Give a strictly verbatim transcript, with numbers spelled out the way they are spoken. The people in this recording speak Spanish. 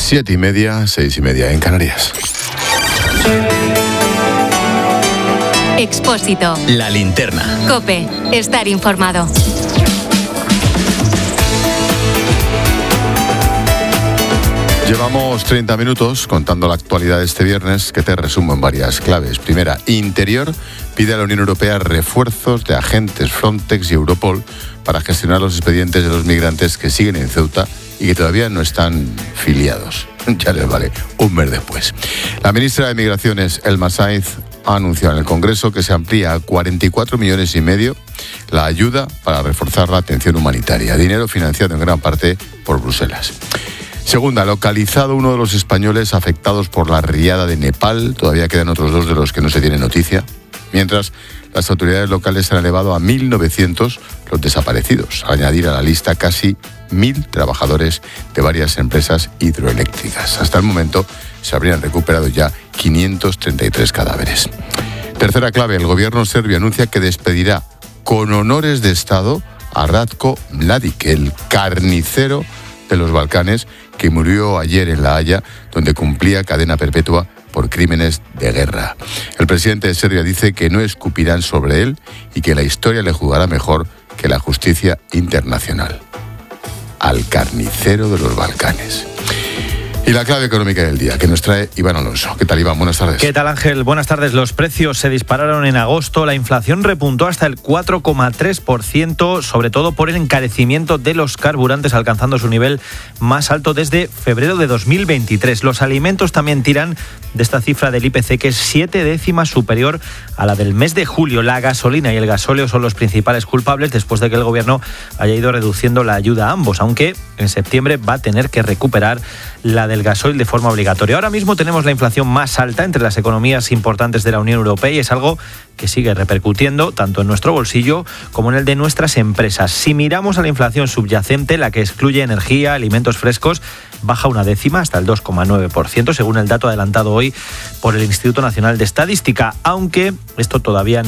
Siete y media, seis y media en Canarias. Expósito. La linterna. COPE. Estar informado. Llevamos treinta minutos contando la actualidad de este viernes, que te resumo en varias claves. Primera, Interior pide a la Unión Europea refuerzos de agentes Frontex y Europol para gestionar los expedientes de los migrantes que siguen en Ceuta y que todavía no están filiados. Ya les vale un mes después. La ministra de Migraciones, Elma Sainz, ha anunciado en el Congreso que se amplía a cuarenta y cuatro millones y medio la ayuda para reforzar la atención humanitaria, dinero financiado en gran parte por Bruselas. Segunda, localizado uno de los españoles afectados por la riada de Nepal. Todavía quedan otros dos de los que no se tiene noticia. Mientras, las autoridades locales han elevado a mil novecientos los desaparecidos, al añadir a la lista casi mil trabajadores de varias empresas hidroeléctricas. Hasta el momento se habrían recuperado ya quinientos treinta y tres cadáveres. Tercera clave, el gobierno serbio anuncia que despedirá con honores de Estado a Ratko Mladic, el carnicero de los Balcanes, que murió ayer en La Haya, donde cumplía cadena perpetua por crímenes de guerra. El presidente de Serbia dice que no escupirán sobre él y que la historia le jugará mejor que la justicia internacional. Al carnicero de los Balcanes. Y la clave económica del día, que nos trae Iván Alonso. ¿Qué tal, Iván? Buenas tardes. ¿Qué tal, Ángel? Buenas tardes. Los precios se dispararon en agosto. La inflación repuntó hasta el cuatro coma tres por ciento, sobre todo por el encarecimiento de los carburantes, alcanzando su nivel más alto desde febrero de dos mil veintitrés. Los alimentos también tiran de esta cifra del I P C, que es siete décimas superior a la del mes de julio. La gasolina y el gasóleo son los principales culpables, después de que el gobierno haya ido reduciendo la ayuda a ambos, aunque en septiembre va a tener que recuperar la del gasoil de forma obligatoria. Ahora mismo tenemos la inflación más alta entre las economías importantes de la Unión Europea y es algo que sigue repercutiendo tanto en nuestro bolsillo como en el de nuestras empresas. Si miramos a la inflación subyacente, la que excluye energía, alimentos frescos, baja una décima hasta el dos coma nueve por ciento, según el dato adelantado hoy por el Instituto Nacional de Estadística, aunque esto todavía